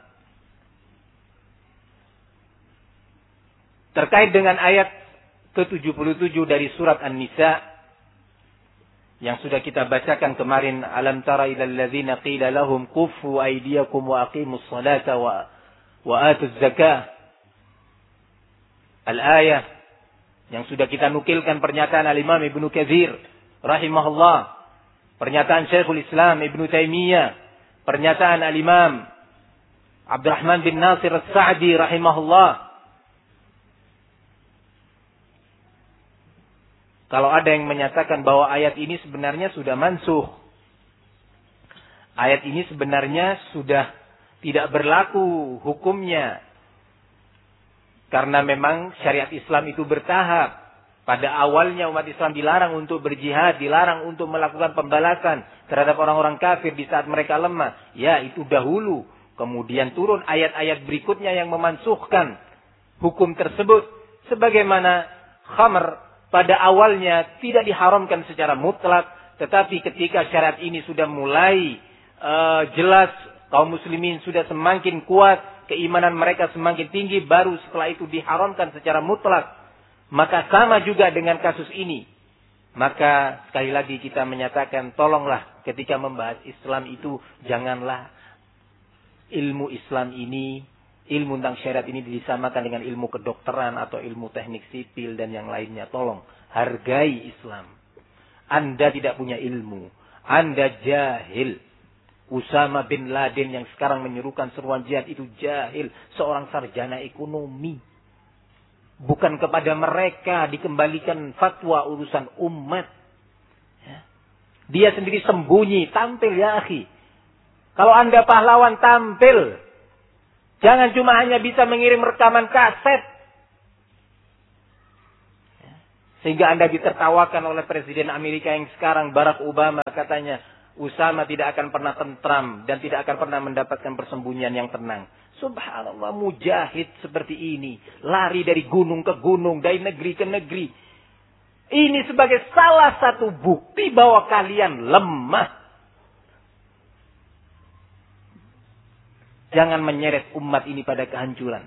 Terkait dengan ayat ke tujuh puluh tujuh dari surat An-Nisa yang sudah kita bacakan kemarin, alam tara ilal ladzina qila lahum kuffu aydiyakum wa aqimus salata wa wa atuz zakah. Al-ayah yang sudah kita nukilkan pernyataan Al-Imam Ibnu Katsir rahimahullah, pernyataan Syekhul Islam Ibnu Taimiyah, pernyataan Al-Imam Abdurrahman bin Nasir As-Sa'di rahimahullah. Kalau ada yang menyatakan bahwa ayat ini sebenarnya sudah mansuh. Ayat ini sebenarnya sudah tidak berlaku hukumnya. Karena memang syariat Islam itu bertahap. Pada awalnya umat Islam dilarang untuk berjihad, dilarang untuk melakukan pembalasan terhadap orang-orang kafir di saat mereka lemah. Ya, itu dahulu. Kemudian turun ayat-ayat berikutnya yang memansuhkan hukum tersebut. Sebagaimana khamr pada awalnya tidak diharamkan secara mutlak, tetapi ketika syariat ini sudah mulai uh, jelas, kaum muslimin sudah semakin kuat, keimanan mereka semakin tinggi, baru setelah itu diharamkan secara mutlak. Maka sama juga dengan kasus ini. Maka sekali lagi kita menyatakan, tolonglah ketika membahas Islam itu, janganlah ilmu Islam ini, ilmu tentang syariat ini disamakan dengan ilmu kedokteran atau ilmu teknik sipil dan yang lainnya. Tolong, hargai Islam. Anda tidak punya ilmu. Anda jahil. Usama bin Laden yang sekarang menyerukan seruan jihad itu jahil. Seorang sarjana ekonomi. Bukan kepada mereka dikembalikan fatwa urusan umat. Ya. Dia sendiri sembunyi, tampil ya akhi. Kalau Anda pahlawan, tampil. Jangan cuma hanya bisa mengirim rekaman kaset. Sehingga Anda ditertawakan oleh Presiden Amerika yang sekarang, Barack Obama, katanya, Usama tidak akan pernah tentram dan tidak akan pernah mendapatkan persembunyian yang tenang. Subhanallah, mujahid seperti ini. Lari dari gunung ke gunung, dari negeri ke negeri. Ini sebagai salah satu bukti bahwa kalian lemah. Jangan menyeret umat ini pada kehancuran.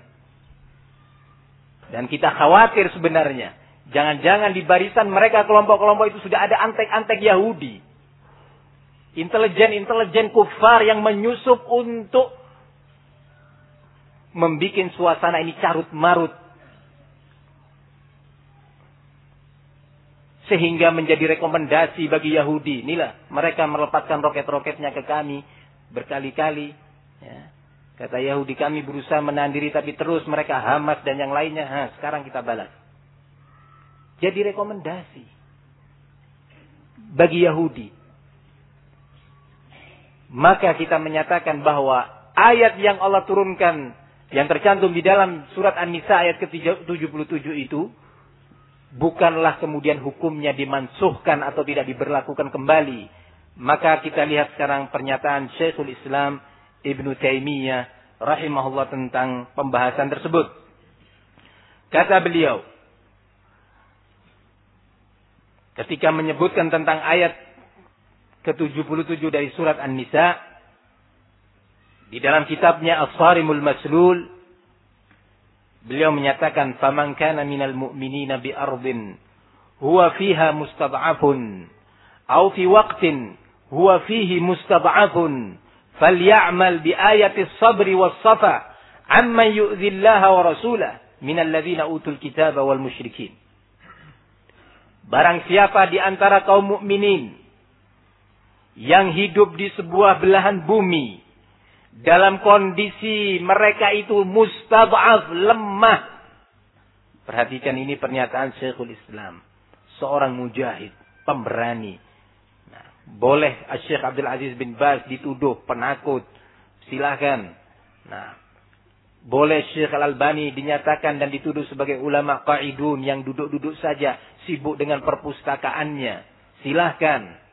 Dan kita khawatir sebenarnya. Jangan-jangan di barisan mereka kelompok-kelompok itu sudah ada antek-antek Yahudi. Intelijen-intelijen kufar yang menyusup untuk membuat suasana ini carut-marut. Sehingga menjadi rekomendasi bagi Yahudi. Inilah, mereka melepaskan roket-roketnya ke kami berkali-kali. Ya. Kata Yahudi, kami berusaha menahan diri, tapi terus mereka Hamas dan yang lainnya. Ha, sekarang kita balas. Jadi rekomendasi bagi Yahudi. Maka kita menyatakan bahwa ayat yang Allah turunkan, yang tercantum di dalam surat An-Nisa ayat ke tujuh puluh tujuh itu, bukanlah kemudian hukumnya dimansuhkan atau tidak diberlakukan kembali. Maka kita lihat sekarang pernyataan Syekhul Islam Ibnu Taimiyah rahimahullah tentang pembahasan tersebut. Kata beliau, ketika menyebutkan tentang ayat ke tujuh puluh tujuh dari surat An-Nisa, di dalam kitabnya As-Sarimul Maslul, beliau menyatakan, "Faman kana minal mu'minina bi ardin huwa fiha mustad'afun aw fi waqtin huwa fihi mustad'afun faly'amal bi ayati as-sabri was-safa amman yu'dhi Allah wa rasulahu minal ladzina utul kitaba wal musyrikin." Barang siapa di antara kaum mukminin yang hidup di sebuah belahan bumi dalam kondisi mereka itu mustad'af, lemah. Perhatikan ini pernyataan Syekhul Islam. Seorang mujahid, pemberani. Nah, boleh Syekh Abdul Aziz bin Baz dituduh penakut. Silahkan. Nah, boleh Syekh Al-Albani dinyatakan dan dituduh sebagai ulama qaidun yang duduk-duduk saja, sibuk dengan perpustakaannya. Silahkan.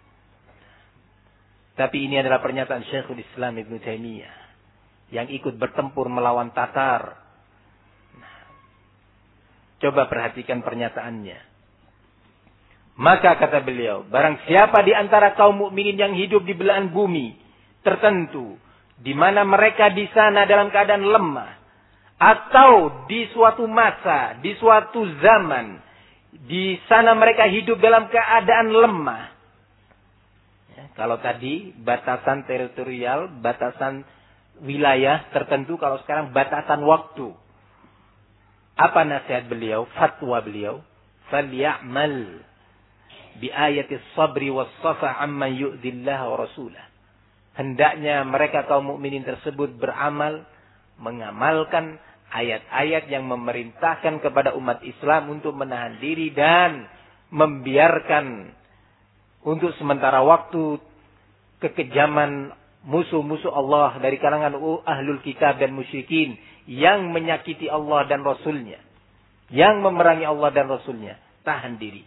Tapi ini adalah pernyataan Syekhul Islam Ibnu Taimiyah yang ikut bertempur melawan Tatar. Nah, coba perhatikan pernyataannya. Maka kata beliau, barang siapa di antara kaum mukminin yang hidup di belahan bumi tertentu, di mana mereka di sana dalam keadaan lemah, atau di suatu masa, di suatu zaman, di sana mereka hidup dalam keadaan lemah. Kalau tadi batasan teritorial, batasan wilayah tertentu, kalau sekarang batasan waktu. Apa nasihat beliau? Fatwa beliau. Faly'amal bi ayatis sabri was safa amman yu'dillah wa rasulah. Hendaknya mereka kaum mukminin tersebut beramal, mengamalkan ayat-ayat yang memerintahkan kepada umat Islam untuk menahan diri dan membiarkan untuk sementara waktu kekejaman musuh-musuh Allah dari kalangan ahlul kitab dan musyrikin yang menyakiti Allah dan Rasulnya, yang memerangi Allah dan Rasulnya. Tahan diri.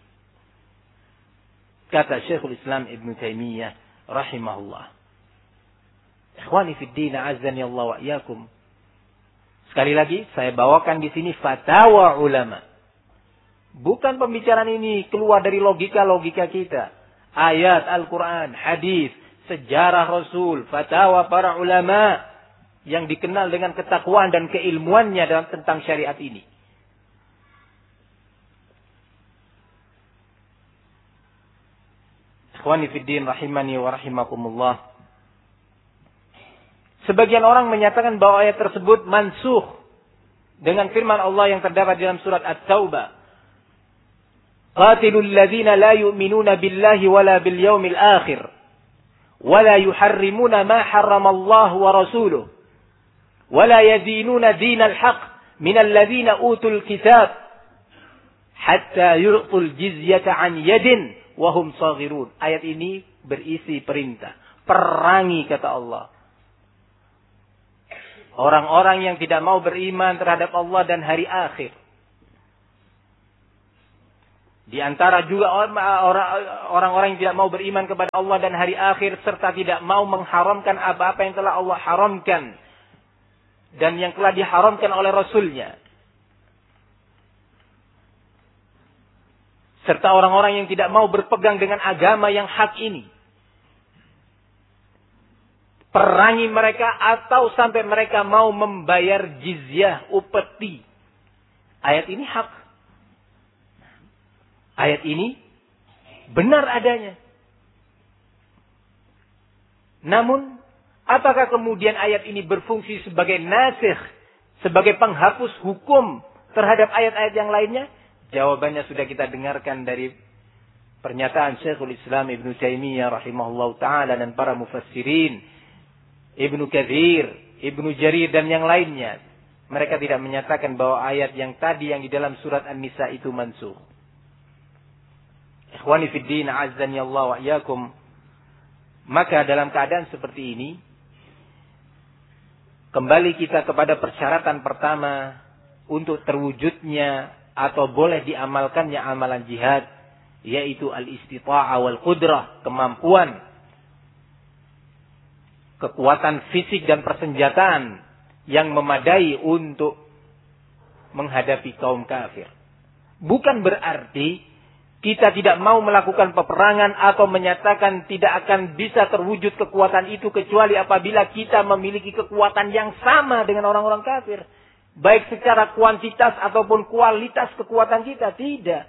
Kata Syekhul Islam Ibnu Taimiyah rahimahullah. Ikhwani fid din, azani Allah wa iyyakum. Sekali lagi saya bawakan di sini fatwa ulama. Bukan pembicaraan ini keluar dari logika-logika kita. Ayat Al-Quran, hadis, sejarah Rasul, fatwa para ulama yang dikenal dengan ketakwaan dan keilmuannya dalam tentang syariat ini. Ikhwani fiddin rahimani wa rahimakumullah. Sebagian orang menyatakan bahwa ayat tersebut mansuh dengan firman Allah yang terdapat dalam surat At-Taubah. Qatilul ladzina la yu'minuna billahi wala bil yaumil akhir wala yuharrimuna ma harramallahu wa rasuluhu wala yadinuna dinal haqq minal ladzina utul kitab hatta yu'tul jizyata an yadin wahum saghirun. Ayat ini berisi perintah. Perangi, kata Allah. Orang-orang yang tidak mau beriman terhadap Allah dan hari akhir. Di antara juga orang-orang yang tidak mau beriman kepada Allah dan hari akhir, serta tidak mau mengharamkan apa-apa yang telah Allah haramkan dan yang telah diharamkan oleh Rasulnya. Serta orang-orang yang tidak mau berpegang dengan agama yang hak ini. Perangi mereka atau sampai mereka mau membayar jizyah, upeti. Ayat ini hak. Ayat ini benar adanya. Namun, apakah kemudian ayat ini berfungsi sebagai nasikh, sebagai penghapus hukum terhadap ayat-ayat yang lainnya? Jawabannya sudah kita dengarkan dari pernyataan Syekhul Islam Ibnu Taimiyah rahimahullah ta'ala dan para mufassirin, Ibnu Katsir, Ibnu Jarir dan yang lainnya. Mereka tidak menyatakan bahwa ayat yang tadi yang di dalam surat An-Nisa itu mansukh. Ikhwani fid din, azzani Allah wa iyyakum. Maka dalam keadaan seperti ini, kembali kita kepada persyaratan pertama untuk terwujudnya atau boleh diamalkannya amalan jihad, yaitu al-istita'ah wal qudrah, kemampuan, kekuatan fisik dan persenjataan yang memadai untuk menghadapi kaum kafir. Bukan berarti kita tidak mau melakukan peperangan atau menyatakan tidak akan bisa terwujud kekuatan itu kecuali apabila kita memiliki kekuatan yang sama dengan orang-orang kafir. Baik secara kuantitas ataupun kualitas kekuatan kita. Tidak.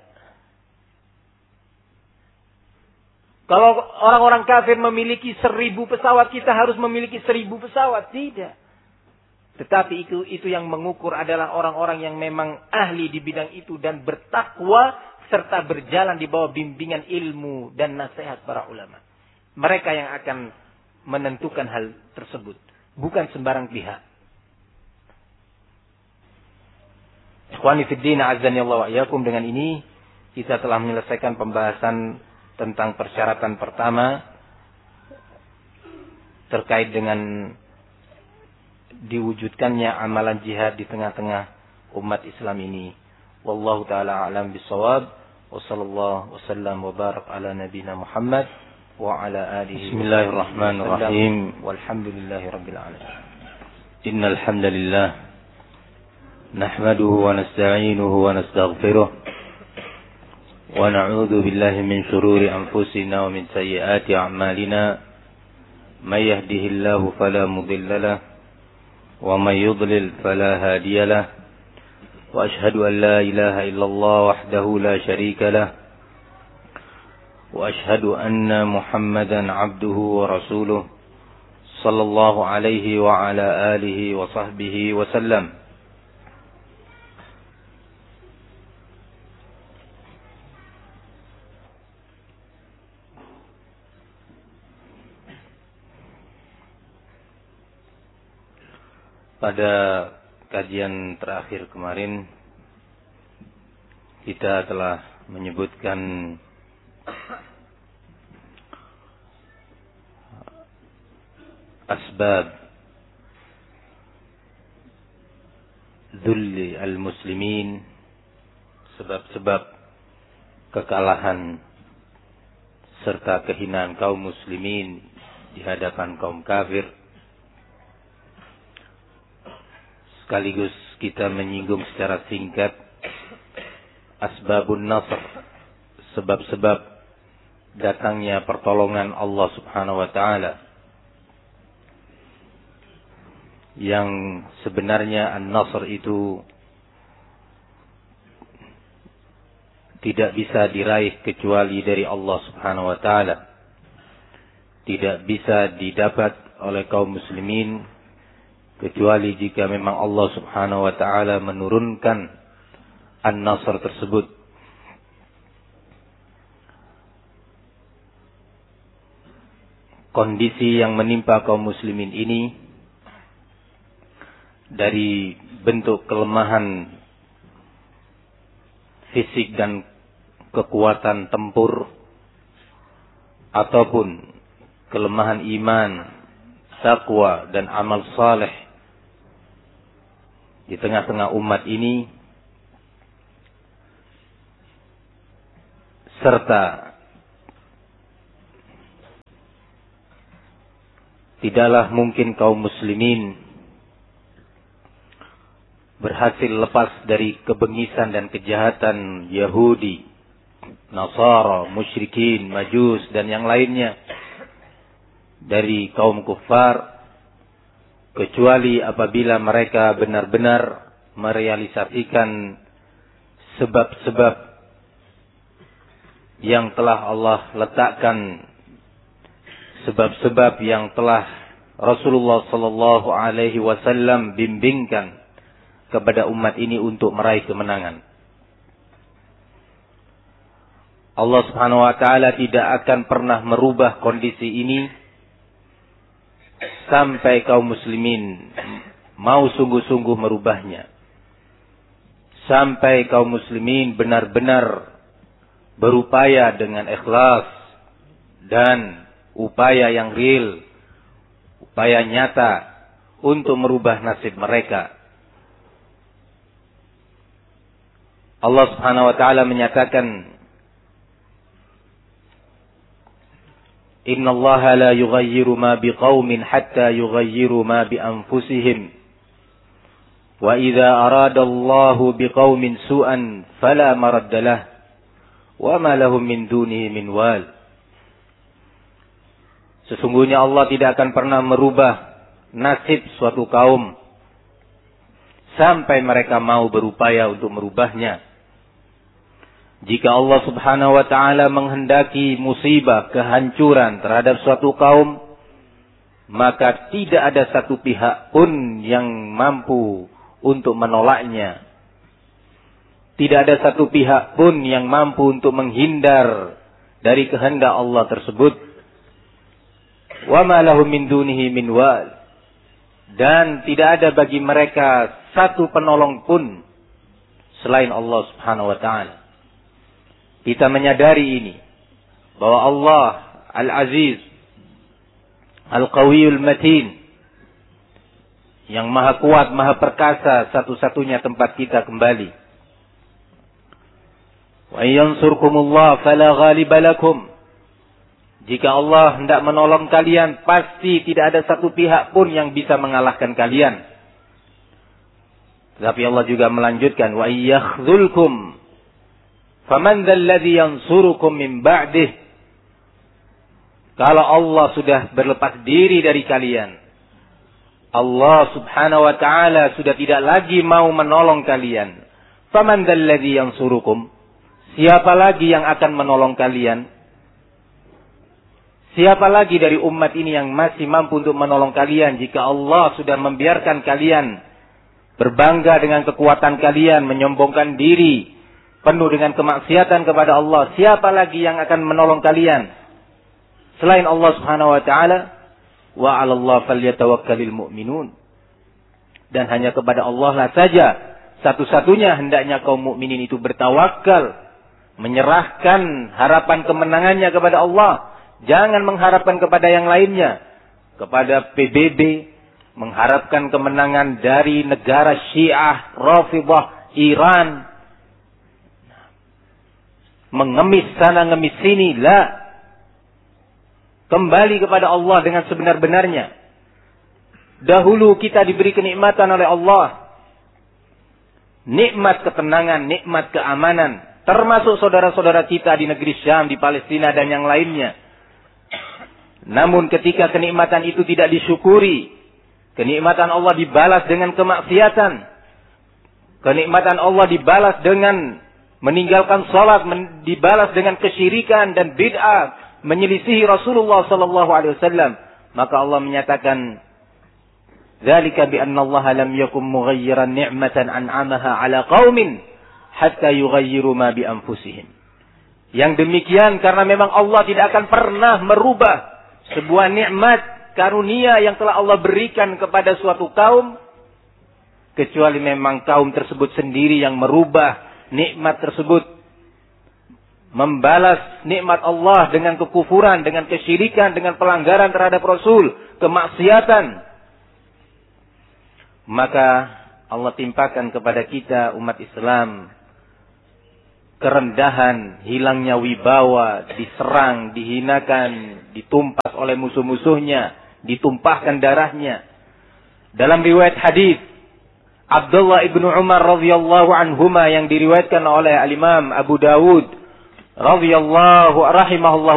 Kalau orang-orang kafir memiliki seribu pesawat, kita harus memiliki seribu pesawat. Tidak. Tetapi itu itu yang mengukur adalah orang-orang yang memang ahli di bidang itu dan bertakwa serta berjalan di bawah bimbingan ilmu dan nasihat para ulama. Mereka yang akan menentukan hal tersebut. Bukan sembarang pihak. Ikhwani fiddin, azzani Allah wa iyyakum. Dengan ini kita telah menyelesaikan pembahasan tentang persyaratan pertama terkait dengan diwujudkannya amalan jihad di tengah-tengah umat Islam ini. Wallahu ta'ala a'lam bissawab. وصلى الله وسلم وبارك على نبينا محمد وعلى آله. بسم الله الرحمن الرحيم. والحمد لله رب العالمين. إن الحمد لله نحمده ونستعينه ونستغفره ونعوذ بالله من شرور أنفسنا ومن سيئات أعمالنا من يهده الله فلا مضل له ومن يضلل فلا هادي له وأشهد أن لا إله إلا الله وحده لا شريك له وأشهد أن محمدا عبده ورسوله صلى الله عليه وعلى آله وصحبه وسلم. Pada kajian terakhir kemarin kita telah menyebutkan asbab dzulli al-muslimin, sebab-sebab kekalahan serta kehinaan kaum muslimin di hadapan kaum kafir. Sekaligus kita menyinggung secara singkat asbabun nasr, sebab-sebab datangnya pertolongan Allah Subhanahu wa taala, yang sebenarnya an-nasr itu tidak bisa diraih kecuali dari Allah Subhanahu wa taala. Tidak bisa didapat oleh kaum muslimin kecuali jika memang Allah Subhanahu wa taala menurunkan an-nasr tersebut. Kondisi yang menimpa kaum muslimin ini dari bentuk kelemahan fisik dan kekuatan tempur ataupun kelemahan iman, taqwa dan amal saleh di tengah-tengah umat ini, serta tidaklah mungkin kaum muslimin berhasil lepas dari kebengisan dan kejahatan Yahudi, Nasara, musyrikin, Majus dan yang lainnya dari kaum kufar, kecuali apabila mereka benar-benar merealisasikan sebab-sebab yang telah Allah letakkan, sebab-sebab yang telah Rasulullah sallallahu alaihi wasallam bimbingkan kepada umat ini untuk meraih kemenangan. Allah Subhanahu wa taala tidak akan pernah merubah kondisi ini sampai kaum muslimin mau sungguh-sungguh merubahnya. Sampai kaum muslimin benar-benar berupaya dengan ikhlas dan upaya yang real, upaya nyata untuk merubah nasib mereka. Allah Subhanahu wa taala menyatakan, Inna Allah la yughayyiru ma biqaumin hatta yughayyiru ma bi anfusihim. Wa idza arada Allahu biqaumin su'an fala maradda lahu wa ma lahum min dunihi min wal. Sesungguhnya Allah tidak akan pernah merubah nasib suatu kaum sampai mereka mau berupaya untuk merubahnya. Jika Allah Subhanahu wa taala menghendaki musibah, kehancuran terhadap suatu kaum, maka tidak ada satu pihak pun yang mampu untuk menolaknya. Tidak ada satu pihak pun yang mampu untuk menghindar dari kehendak Allah tersebut. Wa ma lahum min dunihi min wal. Dan tidak ada bagi mereka satu penolong pun selain Allah Subhanahu wa taala. Kita menyadari ini, bahwa Allah Al-Aziz, Al-Qawiyul Matin, yang maha kuat, maha perkasa, satu-satunya tempat kita kembali. Wa yansurkumullah fala ghaliba lakum. Jika Allah hendak menolong kalian, pasti tidak ada satu pihak pun yang bisa mengalahkan kalian. Tapi Allah juga melanjutkan, wa yakhzulkum faman dzalladzi yansurukum min ba'dih. Kalau Allah sudah berlepas diri dari kalian, Allah Subhanahu wa taala sudah tidak lagi mau menolong kalian. Faman dzalladzi yansurukum? Siapa lagi yang akan menolong kalian? Siapa lagi dari umat ini yang masih mampu untuk menolong kalian jika Allah sudah membiarkan kalian berbangga dengan kekuatan kalian, menyombongkan diri, penuh dengan kemaksiatan kepada Allah? Siapa lagi yang akan menolong kalian selain Allah Subhanahu wa taala? Wa 'alallahi falyatawakkalul mu'minun. Dan hanya kepada Allah lah saja satu-satunya hendaknya kaum mukminin itu bertawakal, menyerahkan harapan kemenangannya kepada Allah. Jangan mengharapkan kepada yang lainnya, kepada P B B, mengharapkan kemenangan dari negara Syiah, Rafidhah, Iran, mengemis sana ngemis sini. La. Kembali kepada Allah dengan sebenar-benarnya. Dahulu kita diberi kenikmatan oleh Allah, nikmat ketenangan, nikmat keamanan, termasuk saudara-saudara kita di negeri Syam, di Palestina dan yang lainnya. Namun ketika kenikmatan itu tidak disyukuri, kenikmatan Allah dibalas dengan kemaksiatan, kenikmatan Allah dibalas dengan meninggalkan salat, dibalas dengan kesyirikan dan bid'ah, menyelisihi Rasulullah sallallahu alaihi wasallam, maka Allah menyatakan, "Dzalika bi anna Allah lam yakum mughayyiran ni'matan an'amaha 'ala qaumin hatta yughayyiru ma bi anfusihim." Yang demikian karena memang Allah tidak akan pernah merubah sebuah nikmat karunia yang telah Allah berikan kepada suatu kaum, kecuali memang kaum tersebut sendiri yang merubah nikmat tersebut membalas nikmat Allah dengan kekufuran, dengan kesyirikan, dengan pelanggaran terhadap Rasul, kemaksiatan, maka Allah timpakan kepada kita umat Islam kerendahan, hilangnya wibawa, diserang, dihinakan, ditumpas oleh musuh-musuhnya, ditumpahkan darahnya. Dalam riwayat hadis Abdullah ibnu Umar radhiyallahu anhuma yang diriwayatkan oleh Al-Imam Abu Dawud radhiyallahu rahimahullah